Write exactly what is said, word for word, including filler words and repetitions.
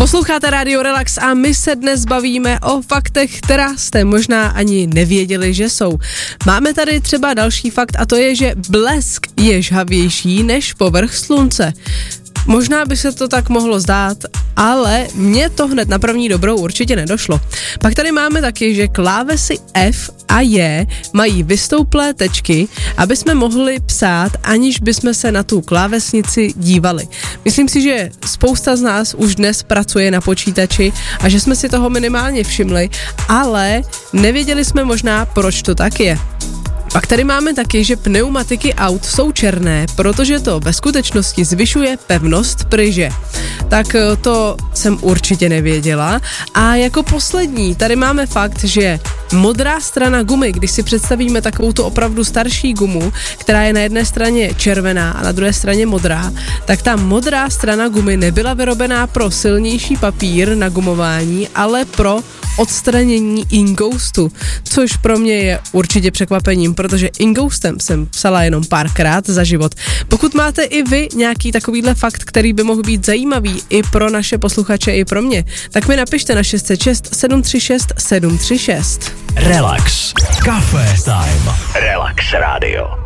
Posloucháte Radio Relax a my se dnes bavíme o faktech, která jste možná ani nevěděli, že jsou. Máme tady třeba další fakt a to je, že blesk je žhavější než povrch slunce. Možná by se to tak mohlo zdát, ale mně to hned na první dobrou určitě nedošlo. Pak tady máme taky, že klávesy F a J mají vystouplé tečky, aby jsme mohli psát, aniž bychom se na tu klávesnici dívali. Myslím si, že spousta z nás už dnes pracuje na počítači a že jsme si toho minimálně všimli, ale nevěděli jsme možná, proč to tak je. Pak tady máme taky, že pneumatiky aut jsou černé, protože to ve skutečnosti zvyšuje pevnost pryže. Tak to jsem určitě nevěděla. A jako poslední tady máme fakt, že modrá strana gumy, když si představíme takovou tu opravdu starší gumu, která je na jedné straně červená a na druhé straně modrá, tak ta modrá strana gumy nebyla vyrobená pro silnější papír na gumování, ale pro odstranění ingoustu, což pro mě je určitě překvapením, protože ingoustem jsem psala jenom párkrát za život. Pokud máte i vy nějaký takovýhle fakt, který by mohl být zajímavý i pro naše posluchače, i pro mě, tak mi napište na šest set šest sedm tři šest sedm tři šest. Relax. Café time. Relax Radio.